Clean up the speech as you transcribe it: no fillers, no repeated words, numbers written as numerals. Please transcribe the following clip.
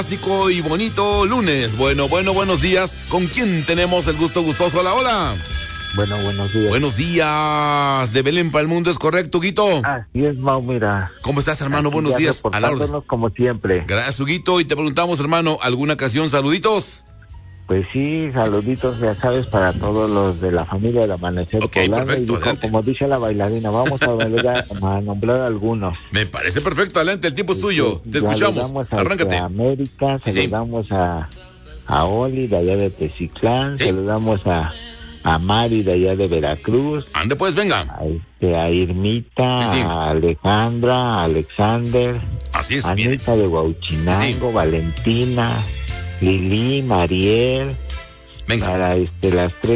Y bonito lunes. Buenos días. ¿Con quién tenemos el gusto gustoso? Hola. Bueno, buenos días. Buenos días. De Belén para el mundo, ¿es correcto, Huguito? Así es, Mau, mira. ¿Cómo estás, hermano? Aquí Buenos días. A la orden. Como siempre. Gracias, Huguito. Y te preguntamos, hermano, ¿alguna ocasión? Saluditos. Pues sí, saluditos, ya sabes, para todos los de la familia del Amanecer Poblano. Perfecto, y dijo, como dice la bailarina, vamos a nombrar algunos. Me parece perfecto, adelante, el tiempo es tuyo. Te escuchamos. Arráncate. A América, saludamos a Oli de allá de Teciutlán, saludamos a Mari de allá de Veracruz. Ande pues, venga. A Irmita, a Alejandra, a Alexander. Así es, Anita de Huauchinango, Valentina, Lili, Mariel. Venga. Para las tres